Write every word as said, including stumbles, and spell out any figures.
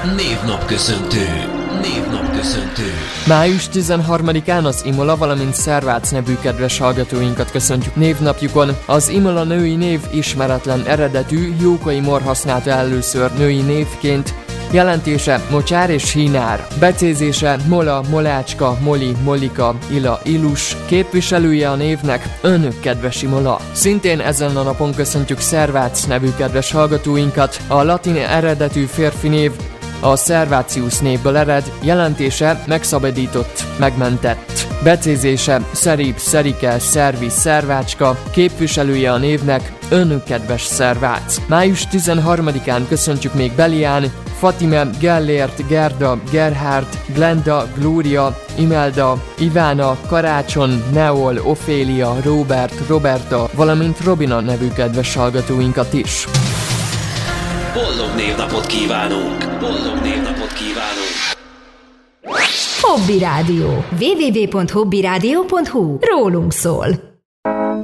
Névnapköszöntő. Névnapköszöntő. május tizenharmadikán az Imola, valamint Szervác nevű kedves hallgatóinkat köszöntjük névnapjukon. Az Imola női név ismeretlen eredetű, Jókai Mor használta először női névként. Jelentése mocsár és hínár. Becézése mola, molácska, moli, molika, ila, ilus. Képviselője a névnek Önök kedves Imola. Szintén ezen a napon köszöntjük Szervác nevű kedves hallgatóinkat. A latin eredetű férfi név a Servatius névből ered, jelentése megszabadított, megmentett. Becézése szerib, szerike, szerviz, szervácska. Képviselője a névnek Önök kedves Szervác. május tizenharmadikán köszöntjük még Belián, Fatime, Gellért, Gerda, Gerhard, Glenda, Glória, Imelda, Ivána, Karácson, Neol, Ofélia, Robert, Roberta, valamint Robina nevű kedves hallgatóinkat is. Boldog névnapot kívánunk! Boldog névnapot kívánunk! Hobby Rádió. double-u double-u double-u pont hobby rádió pont hu. Rólunk szól.